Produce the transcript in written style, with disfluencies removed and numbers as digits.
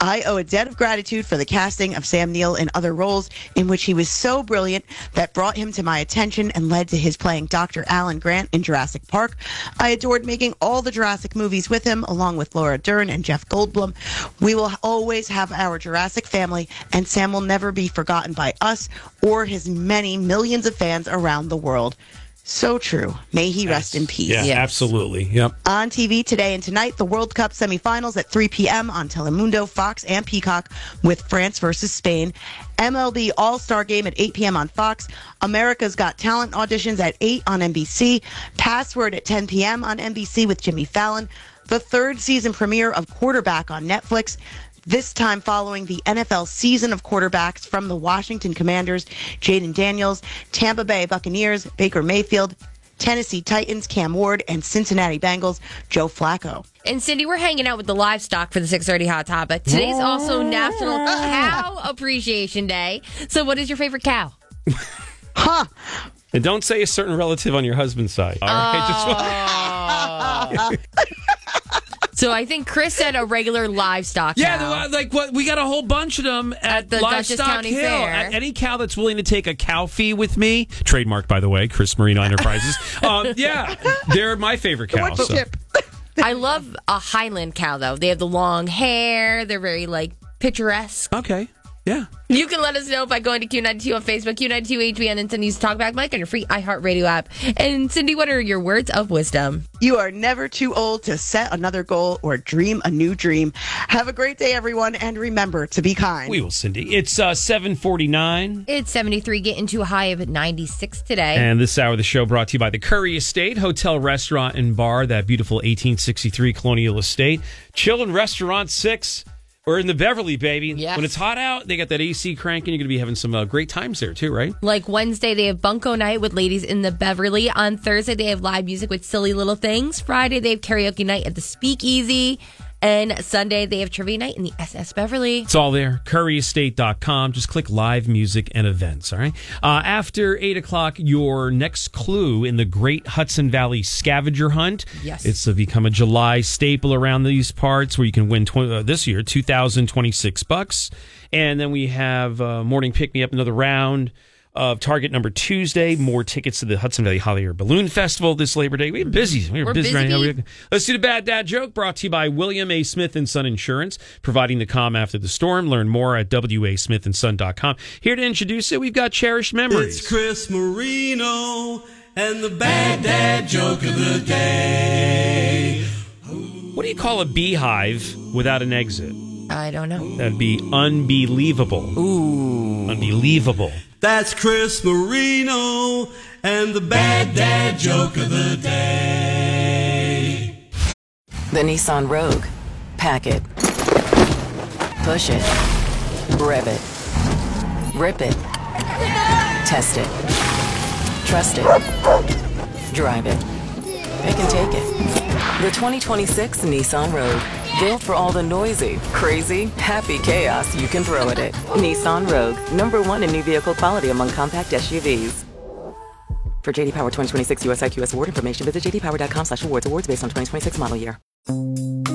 I owe a debt of gratitude for the casting of Sam Neill in other roles in which he was so brilliant that brought him to my attention and led to his playing Dr. Alan Grant in Jurassic Park. I adored making all the Jurassic movies with him, along with Laura Dern and Jeff Goldblum. We will always have our Jurassic family, and Sam will never be forgotten by us or his many millions of fans around the world. So true. May he rest in peace. Yeah, Yes. absolutely. Yep. On TV today and tonight, the World Cup semifinals at 3 p.m. on Telemundo, Fox, and Peacock with France versus Spain. MLB All-Star Game at 8 p.m. on Fox. America's Got Talent auditions at 8 on NBC. Password at 10 p.m. on NBC with Jimmy Fallon. The third season premiere of Quarterback on Netflix. This time following the NFL season of quarterbacks from the Washington Commanders, Jaden Daniels, Tampa Bay Buccaneers, Baker Mayfield, Tennessee Titans, Cam Ward, and Cincinnati Bengals, Joe Flacco. And Cindy, we're hanging out with the livestock for the 6:30 Hot Topic. Today's also National Cow Appreciation Day. So what is your favorite cow? Huh. And don't say a certain relative on your husband's side. All right? So I think Chris said a regular livestock cow. Yeah, like what we got a whole bunch of them at the Dutchess Livestock County Hill. Fair. Any cow that's willing to take a cow fee with me, trademarked by the way, Chris Marino Enterprises. Yeah, they're my favorite cows. What's the tip? I love a Highland cow, though. They have the long hair. They're very, picturesque. Okay, yeah. You can let us know by going to Q92 on Facebook, Q92HBN, and Cindy's Talkback Mike on your free iHeartRadio app. And Cindy, what are your words of wisdom? You are never too old to set another goal or dream a new dream. Have a great day, everyone, and remember to be kind. We will, Cindy. It's 7:49. It's 73, getting to a high of 96 today. And this hour of the show brought to you by the Curry Estate Hotel, Restaurant, and Bar, that beautiful 1863 colonial estate. Chillin' Restaurant 6. We're in the Beverly, baby. Yes. When it's hot out, they got that AC cranking. You're going to be having some great times there, too, right? Like Wednesday, they have Bunko Night with ladies in the Beverly. On Thursday, they have live music with Silly Little Things. Friday, they have karaoke night at the Speakeasy. And Sunday, they have trivia night in the SS Beverly. It's all there. CurryEstate.com. Just click live music and events, all right? After 8 o'clock, your next clue in the Great Hudson Valley Scavenger Hunt. Yes. It's become a July staple around these parts where you can win this year $2,026. And then we have Morning Pick Me Up, another round of Target Number Tuesday. More tickets to the Hudson Valley Hot Air Balloon Festival this Labor Day. We're busy. We're busy right now. Let's do the Bad Dad Joke, brought to you by William A. Smith & Son Insurance, providing the calm after the storm. Learn more at wasmithandson.com. Here to introduce it, we've got Cherished Memories. It's Chris Marino and the Bad Dad Joke of the Day. What do you call a beehive without an exit? I don't know. That'd be unbelievable. Ooh. Unbelievable. That's Chris Marino and the Bad Dad Joke of the Day. The Nissan Rogue. Pack it. Push it. Rev it. Rip it. Test it. Trust it. Drive it. Pick and take it. The 2026 Nissan Rogue. Built for all the noisy, crazy, happy chaos you can throw at it. Nissan Rogue. #1 in new vehicle quality among compact SUVs. For JD Power 2026 US IQS award information, visit jdpower.com/awards. Awards based on 2026 model year.